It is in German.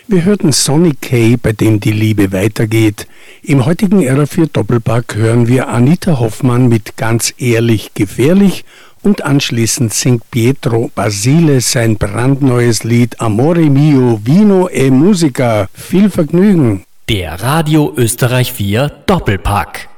Wir hörten Sonny Kaye, bei dem die Liebe weitergeht. Im heutigen RA4 Doppelpack hören wir Anita Hoffmann mit Ganz ehrlich gefährlich und anschließend singt Pietro Basile sein brandneues Lied Amore mio, vino e musica. Viel Vergnügen! Der Radio Österreich 4 Doppelpack.